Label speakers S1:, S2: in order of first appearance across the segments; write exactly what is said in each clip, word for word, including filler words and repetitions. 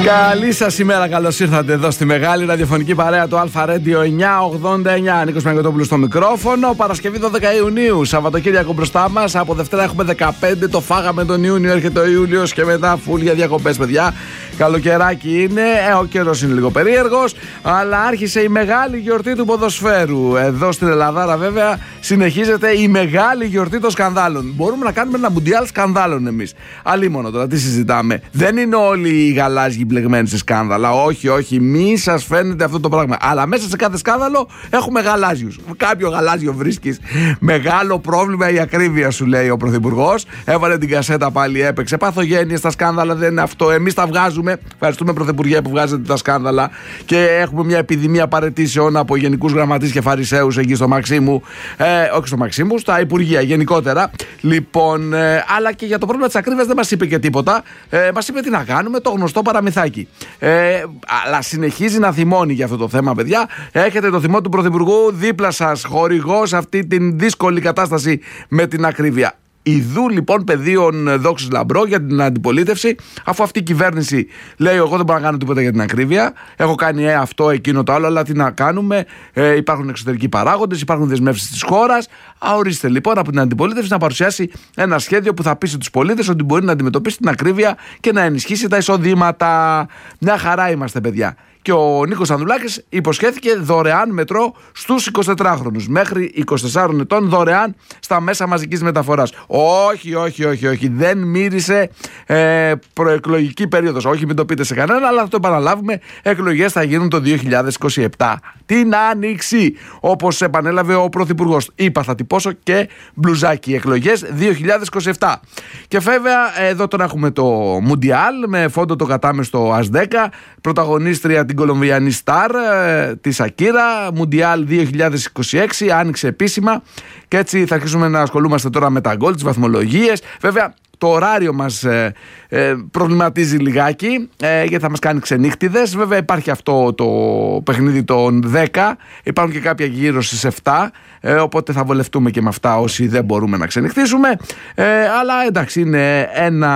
S1: Καλή σας ημέρα, καλώς ήρθατε εδώ στη μεγάλη ραδιοφωνική παρέα του Αλφα Radio εννιακόσια ογδόντα εννιά. Νίκος Παναγιωτόπουλος στο μικρόφωνο. Παρασκευή δώδεκα Ιουνίου, Σαββατοκύριακο μπροστά μας. Από Δευτέρα έχουμε δεκαπέντε, το φάγαμε τον Ιούνιο, έρχεται ο Ιούλιος και μετά φουλ για διακοπές, παιδιά. Καλοκαιράκι είναι, ε, ο καιρός είναι λίγο περίεργος, αλλά άρχισε η μεγάλη γιορτή του ποδοσφαίρου. Εδώ στην Ελλαδάρα, βέβαια, συνεχίζεται η μεγάλη γιορτή των σκανδάλων. Μπορούμε να κάνουμε ένα μουντιάλ σκανδάλων εμείς. Αλλήμονο τώρα, τι συζητάμε. Δεν είναι όλοι οι γαλάζιοι μπλεγμένοι σε σκάνδαλα. Όχι, όχι, μη σας φαίνεται αυτό το πράγμα. Αλλά μέσα σε κάθε σκάνδαλο έχουμε γαλάζιους. Κάποιο γαλάζιο βρίσκεις. Μεγάλο πρόβλημα η ακρίβεια, σου λέει ο Πρωθυπουργός. Έβαλε την κασέτα πάλι, έπαιξε. Παθογένειες στα σκάνδαλα δεν είναι αυτό. Εμείς τα βγάζουμε. Ευχαριστούμε, Πρωθυπουργέ, που βγάζετε τα σκάνδαλα. Και έχουμε μια επιδημία παραιτήσεων από γενικούς γραμματείς και φαρισαίους εκεί στο Μαξίμου. Ε, όχι στο Μαξίμου, στα Υπουργεία γενικότερα. Λοιπόν, ε, αλλά και για το πρόβλημα της ακρίβειας δεν μας είπε και τίποτα. Ε, μας είπε τι να κάνουμε, το γνωστό παραμυθάκι. Ε, αλλά συνεχίζει να θυμώνει για αυτό το θέμα, παιδιά. Έχετε το θυμό του Πρωθυπουργού δίπλα σας, χορηγός αυτή την δύσκολη κατάσταση με την ακρίβεια. Ιδού λοιπόν πεδίων δόξης λαμπρό για την αντιπολίτευση, αφού αυτή η κυβέρνηση λέει: εγώ δεν μπορώ να κάνω τίποτα για την ακρίβεια. Έχω κάνει ε, αυτό, εκείνο, το άλλο, αλλά τι να κάνουμε. Ε, υπάρχουν εξωτερικοί παράγοντες, υπάρχουν δεσμεύσεις της χώρας. Αορίστε λοιπόν από την αντιπολίτευση να παρουσιάσει ένα σχέδιο που θα πείσει τους πολίτες ότι μπορεί να αντιμετωπίσει την ακρίβεια και να ενισχύσει τα εισοδήματα. Μια χαρά είμαστε, παιδιά. Και ο Νίκος Ανδρουλάκης υποσχέθηκε δωρεάν μετρό στους εικοσιτετράχρονους. Μέχρι είκοσι τεσσάρων ετών δωρεάν στα μέσα μαζικής μεταφοράς. Όχι, όχι, όχι, όχι. Δεν μύρισε ε, προεκλογική περίοδος. Όχι, μην το πείτε σε κανένα, αλλά θα το επαναλάβουμε. Εκλογές θα γίνουν το δύο χιλιάδες είκοσι επτά. Την Άνοιξη. Όπως επανέλαβε ο Πρωθυπουργός. Είπα, θα τυπώσω και μπλουζάκι. Εκλογές δύο χιλιάδες είκοσι επτά. Και βέβαια, εδώ τώρα έχουμε το Μουντιάλ με φόντο το κατάμεστο ας δέκα. Πρωταγωνίστρια την Κολομβιανή Σταρ, τη Σακύρα. Μουντιάλ δύο χιλιάδες είκοσι έξι, άνοιξε επίσημα. Και έτσι θα αρχίσουμε να ασχολούμαστε τώρα με τα γκολ, τις βαθμολογίες. Βέβαια, το ωράριο μας ε, ε, προβληματίζει λιγάκι, ε, γιατί θα μας κάνει ξενύχτιδες. Βέβαια υπάρχει αυτό το παιχνίδι των δέκα, υπάρχουν και κάποια γύρω στις επτά, ε, οπότε θα βολευτούμε και με αυτά όσοι δεν μπορούμε να ξενυχτήσουμε. Ε, αλλά εντάξει, είναι ένα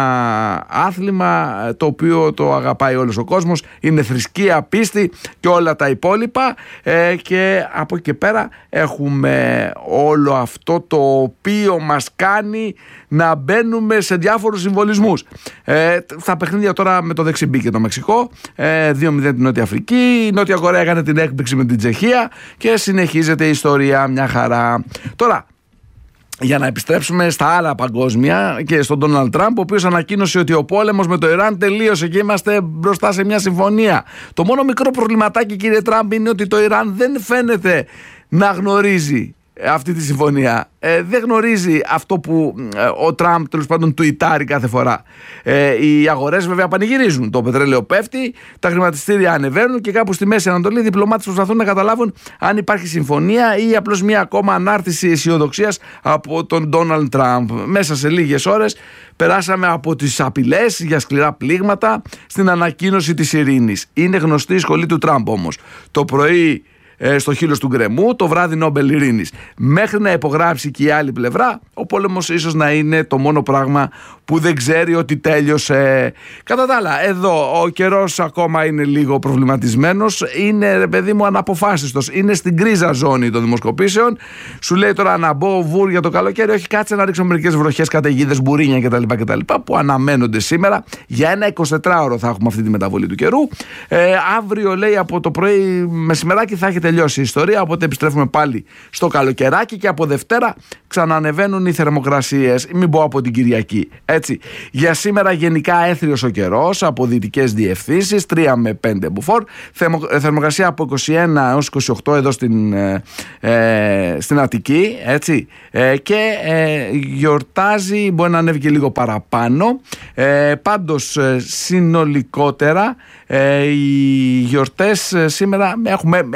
S1: άθλημα το οποίο το αγαπάει όλος ο κόσμος, είναι θρησκεία, πίστη και όλα τα υπόλοιπα, ε, και από εκεί και πέρα έχουμε όλο αυτό το οποίο μας κάνει να μπαίνουμε σε διάφορους συμβολισμούς. Ε, στα παιχνίδια τώρα με το δεξιμπή και το Μεξικό, ε, δύο μηδέν την Νότια Αφρική, η Νότια Κορέα έκανε την έκπληξη με την Τσεχία και συνεχίζεται η ιστορία, μια χαρά. Τώρα, για να επιστρέψουμε στα άλλα παγκόσμια και στον Ντόναλντ Τραμπ, ο οποίος ανακοίνωσε ότι ο πόλεμος με το Ιράν τελείωσε και είμαστε μπροστά σε μια συμφωνία. Το μόνο μικρό προβληματάκι, κύριε Τραμπ, είναι ότι το Ιράν δεν φαίνεται να γνωρίζει αυτή τη συμφωνία. Ε, δεν γνωρίζει αυτό που ε, ο Τραμπ τέλος πάντων τουιτάρει κάθε φορά. Ε, οι αγορές βέβαια πανηγυρίζουν. Το πετρέλαιο πέφτει, τα χρηματιστήρια ανεβαίνουν και κάπου στη Μέση Ανατολή οι διπλωμάτες προσπαθούν να καταλάβουν αν υπάρχει συμφωνία ή απλώς μια ακόμα ανάρτηση αισιοδοξίας από τον Ντόναλντ Τραμπ. Μέσα σε λίγες ώρες περάσαμε από τις απειλές για σκληρά πλήγματα στην ανακοίνωση της ειρήνης. Είναι γνωστή η σχολή του Τραμπ όμως. Το πρωί στο χείλος του γκρεμού, το βράδυ Νόμπελ Ειρήνης. Μέχρι να υπογράψει και η άλλη πλευρά, ο πόλεμος ίσως να είναι το μόνο πράγμα που δεν ξέρει ότι τέλειωσε. Κατά τα άλλα, εδώ ο καιρός ακόμα είναι λίγο προβληματισμένος. Είναι, ρε παιδί μου, αναποφάσιστος. Είναι στην γκρίζα ζώνη των δημοσκοπήσεων. Σου λέει τώρα να μπω βουρ για το καλοκαίρι. Όχι, κάτσε να ρίξω μερικές βροχές, καταιγίδες, μπουρίνια κτλ. κτλ. Που αναμένονται σήμερα. Για ένα εικοσιτετράωρο θα έχουμε αυτή τη μεταβολή του καιρού. Ε, αύριο, λέει, από το πρωί μεσημεράκι θα έχει τελειώσει η ιστορία. Οπότε επιστρέφουμε πάλι στο καλοκαιράκι και από Δευτέρα ξανανεβαίνουν οι θερμοκρασίες. Μην πω από την Κυριακή. Έτσι. Για σήμερα γενικά έθριος ο καιρός από δυτικές διευθύνσεις, τρία με πέντε μποφόρ. Θερμο, θερμοκρασία από είκοσι ένα έως είκοσι οκτώ εδώ στην, ε, ε, στην Αττική. Έτσι. Ε, και ε, γιορτάζει, μπορεί να ανέβει και λίγο παραπάνω. Ε, πάντως ε, συνολικότερα ε, οι γιορτές ε, σήμερα έχουμε ένα όνομα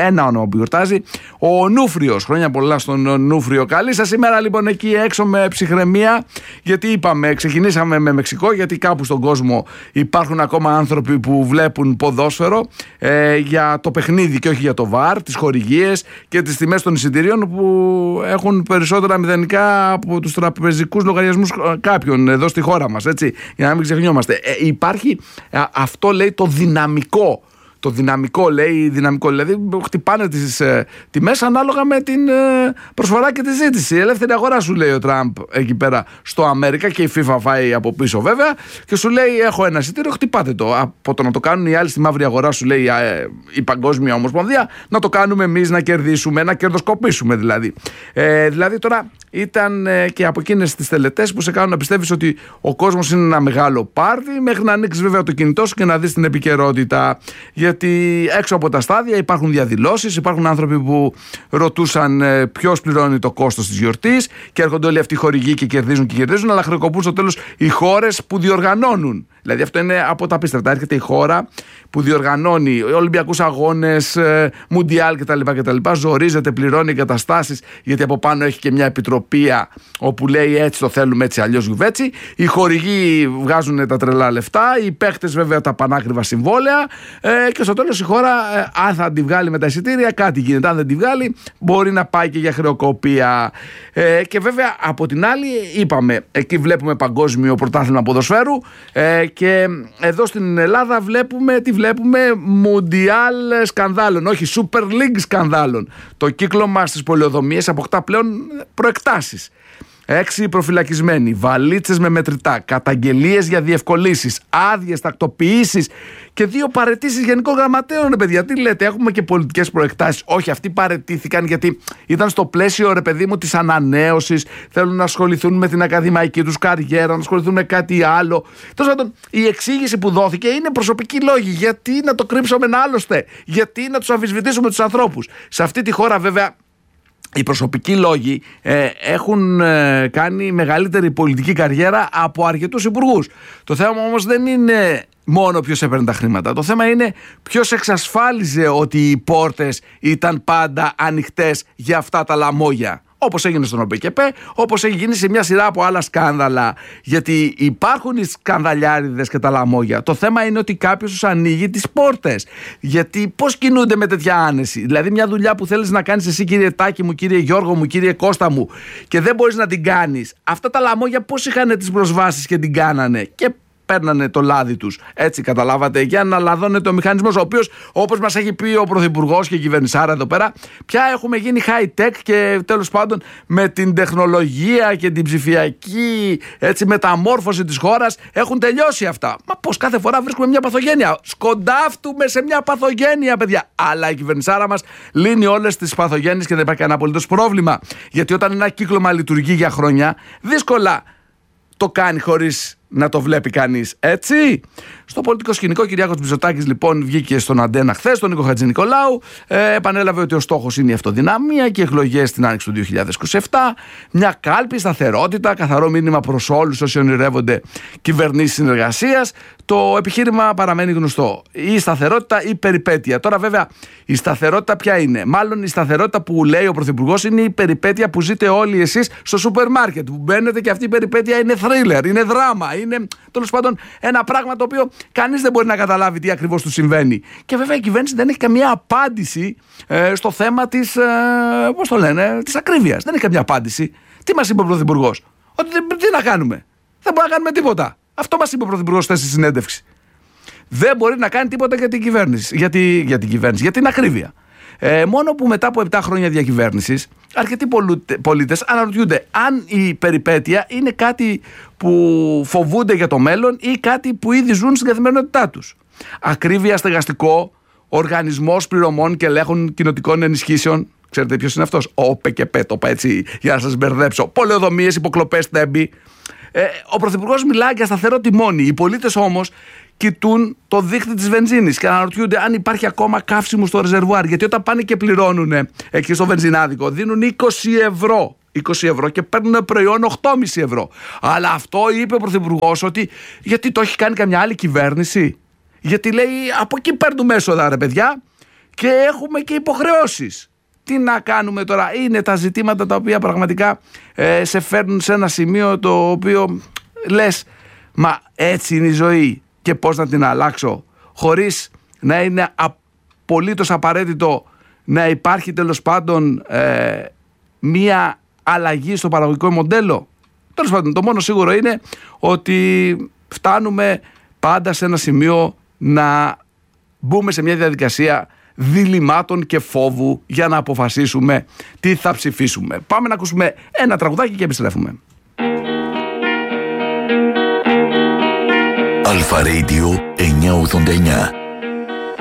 S1: που γιορτάζει. Ο Νούφριος, χρόνια πολλά στον Νούφριο. Καλή σας ημέρα λοιπόν εκεί έξω με ψυχραιμία, γιατί είπαμε, ξεκινήσαμε με Μεξικό, γιατί κάπου στον κόσμο υπάρχουν ακόμα άνθρωποι που βλέπουν ποδόσφαιρο ε, για το παιχνίδι και όχι για το βαρ, τις χορηγίες και τις τιμές των εισιτηρίων που έχουν περισσότερα μηδενικά από τους τραπεζικούς λογαριασμούς κάποιων εδώ στη χώρα μας, έτσι, για να μην ξεχνιόμαστε. Ε, υπάρχει, α, αυτό λέει το δυναμικό. Το δυναμικό λέει, δυναμικό, δηλαδή χτυπάνε τις ε, τιμές ανάλογα με την ε, προσφορά και τη ζήτηση. Η ελεύθερη αγορά σου λέει ο Τραμπ εκεί πέρα στο Αμέρικα, και η FIFA φάει από πίσω βέβαια και σου λέει έχω ένα εισιτήριο, χτυπάτε το. Από το να το κάνουν οι άλλοι στη μαύρη αγορά σου λέει ε, η Παγκόσμια Ομοσπονδία, να το κάνουμε εμείς να κερδίσουμε, να κερδοσκοπήσουμε δηλαδή. Ε, δηλαδή τώρα ήταν ε, και από εκείνες τις τελετές που σε κάνουν να πιστεύεις ότι ο κόσμος είναι ένα μεγάλο πάρτι, μέχρι να ανοίξεις βέβαια το κινητό σου και να δεις την επικαιρότητα. Γιατί έξω από τα στάδια υπάρχουν διαδηλώσεις, υπάρχουν άνθρωποι που ρωτούσαν ε, ποιος πληρώνει το κόστος της γιορτής, και έρχονται όλοι αυτοί οι χορηγοί και κερδίζουν και κερδίζουν, αλλά χρεοκοπούν στο τέλος οι χώρες που διοργανώνουν. Δηλαδή αυτό είναι από τα απίστευτα. Έρχεται η χώρα που διοργανώνει Ολυμπιακούς αγώνες, ε, Μουντιάλ κτλ, κτλ. Ζορίζεται, πληρώνει εγκαταστάσεις, γιατί από πάνω έχει και μια επιτροπία όπου λέει έτσι το θέλουμε, έτσι αλλιώς γιουβέτσι. Οι χορηγοί βγάζουν τα τρελά λεφτά, οι παίχτες βέβαια τα πανάκριβα συμβόλαια, ε, και στο τέλος η χώρα, ε, αν θα τη βγάλει με τα εισιτήρια, κάτι γίνεται. Αν δεν τη βγάλει, μπορεί να πάει και για χρεοκοπία. Ε, και βέβαια από την άλλη, είπαμε, εκεί βλέπουμε παγκόσμιο πρωτάθλημα ποδοσφαίρου. Ε, Και εδώ στην Ελλάδα βλέπουμε, τι βλέπουμε, Μουντιάλ σκανδάλων, όχι Super League σκανδάλων. Το κύκλωμα στις πολεοδομίες αποκτά πλέον προεκτάσεις. Έξι προφυλακισμένοι, βαλίτσες με μετρητά, καταγγελίες για διευκολύσεις, άδειες, τακτοποιήσεις και δύο παραιτήσεις γενικών γραμματέων. Ρε παιδιά, τι λέτε, έχουμε και πολιτικές προεκτάσεις. Όχι, αυτοί παραιτήθηκαν γιατί ήταν στο πλαίσιο, ρε παιδί μου, της ανανέωσης. Θέλουν να ασχοληθούν με την ακαδημαϊκή τους καριέρα, να ασχοληθούν με κάτι άλλο. Τέλος πάντων, η εξήγηση που δόθηκε είναι προσωπικοί λόγοι. Γιατί να το κρύψουμε άλλωστε, γιατί να τους αμφισβητήσουμε τους ανθρώπους. Σε αυτή τη χώρα, βέβαια. Οι προσωπικοί λόγοι ε, έχουν ε, κάνει μεγαλύτερη πολιτική καριέρα από αρκετούς υπουργούς. Το θέμα όμως δεν είναι μόνο ποιος έπαιρνε τα χρήματα. Το θέμα είναι ποιος εξασφάλιζε ότι οι πόρτες ήταν πάντα ανοιχτές για αυτά τα λαμόγια. Όπως έγινε στον ΟΠΕΚΕΠΕ, όπως έχει γίνει σε μια σειρά από άλλα σκάνδαλα. Γιατί υπάρχουν οι σκανδαλιάριδες και τα λαμόγια. Το θέμα είναι ότι κάποιος τους ανοίγει τις πόρτες. Γιατί πώς κινούνται με τέτοια άνεση? Δηλαδή, μια δουλειά που θέλεις να κάνεις εσύ, κύριε Τάκη μου, κύριε Γιώργο μου, κύριε Κώστα μου, και δεν μπορείς να την κάνεις. Αυτά τα λαμόγια πώς είχαν τις προσβάσεις και την κάνανε? Και παίρνανε το λάδι τους. Έτσι, καταλάβατε, για να λαδώνεται ο μηχανισμός, ο οποίος, όπως μας έχει πει ο Πρωθυπουργός και η κυβερνησάρα εδώ πέρα, πια έχουμε γίνει high-tech και τέλος πάντων με την τεχνολογία και την ψηφιακή, έτσι, μεταμόρφωση της χώρας έχουν τελειώσει αυτά. Μα πώς κάθε φορά βρίσκουμε μια παθογένεια? Σκοντάφτουμε σε μια παθογένεια, παιδιά. Αλλά η κυβερνησάρα μας λύνει όλες τις παθογένειες και δεν υπάρχει κανένα απολύτως πρόβλημα. Γιατί όταν ένα κύκλωμα λειτουργεί για χρόνια, δύσκολα το κάνει χωρίς να το βλέπει κανείς, έτσι. Στο πολιτικό σκηνικό, ο Κυριάκος Μητσοτάκης λοιπόν βγήκε στον Αντένα χθες, τον Νίκο Χατζηνικολάου, ε, επανέλαβε ότι ο στόχος είναι η αυτοδυναμία και οι εκλογές στην άνοιξη του δύο χιλιάδες είκοσι επτά. Μια κάλπη, σταθερότητα, καθαρό μήνυμα προς όλους όσοι ονειρεύονται κυβερνήσεις συνεργασίας. Το επιχείρημα παραμένει γνωστό. Η σταθερότητα ή η περιπέτεια. Τώρα, βέβαια, η σταθερότητα ποια είναι? Μάλλον η σταθερότητα που λέει ο Πρωθυπουργός είναι η περιπέτεια που ζείτε όλοι εσείς στο σούπερ μάρκετ. Που μπαίνετε και αυτή η περιπέτεια είναι θρίλερ, είναι δράμα. Είναι τέλος πάντων ένα πράγμα το οποίο κανείς δεν μπορεί να καταλάβει τι ακριβώς του συμβαίνει. Και βέβαια η κυβέρνηση δεν έχει καμία απάντηση ε, στο θέμα της, ε, πώς το λένε, της ακρίβειας. Δεν έχει καμία απάντηση. Τι μας είπε ο Πρωθυπουργός? Ότι τι να κάνουμε? Δεν μπορούμε να κάνουμε τίποτα. Αυτό μας είπε ο Πρωθυπουργός στη συνέντευξη. Δεν μπορεί να κάνει τίποτα για την κυβέρνηση. Για, τη, για την κυβέρνηση, για την ακρίβεια. Ε, μόνο που μετά από επτά χρόνια διακυβέρνησης, αρκετοί πολίτες αναρωτιούνται αν η περιπέτεια είναι κάτι που φοβούνται για το μέλλον ή κάτι που ήδη ζουν στην καθημερινότητά τους. Ακρίβεια, στεγαστικό, οργανισμός πληρωμών και ελέγχων κοινοτικών ενισχύσεων. Ξέρετε ποιος είναι αυτός? Ο ΟΠΕΚΕΠΕ, το είπα έτσι για να σας μπερδέψω. Πολεοδομίες, υποκλοπές, τέμπη. Ε, ο Πρωθυπουργός μιλάει για σταθερό τιμόνι. Οι πολίτες όμως κοιτούν το δίχτυ της βενζίνης και αναρωτιούνται αν υπάρχει ακόμα καύσιμο στο ρεζερβουάρ. Γιατί όταν πάνε και πληρώνουν εκεί στο βενζινάδικο, δίνουν είκοσι ευρώ. είκοσι ευρώ και παίρνουν προϊόν οκτώ κόμμα πέντε ευρώ. Αλλά αυτό είπε ο Πρωθυπουργός ότι γιατί το έχει κάνει καμιά άλλη κυβέρνηση? Γιατί λέει από εκεί παίρνουμε έσοδα, ρε παιδιά. και έχουμε και υποχρεώσεις. Τι να κάνουμε τώρα? Είναι τα ζητήματα τα οποία πραγματικά ε, σε φέρνουν σε ένα σημείο το οποίο λες, μα έτσι είναι η ζωή και πώς να την αλλάξω, χωρίς να είναι απολύτως απαραίτητο να υπάρχει τέλος πάντων ε, μία αλλαγή στο παραγωγικό μοντέλο. Τέλος πάντων, το μόνο σίγουρο είναι ότι φτάνουμε πάντα σε ένα σημείο να μπούμε σε μια διαδικασία διλημάτων και φόβου για να αποφασίσουμε τι θα ψηφίσουμε. Πάμε να ακούσουμε ένα τραγουδάκι και επιστρέφουμε.
S2: Αλφα Radio εννιακόσια ογδόντα εννιά.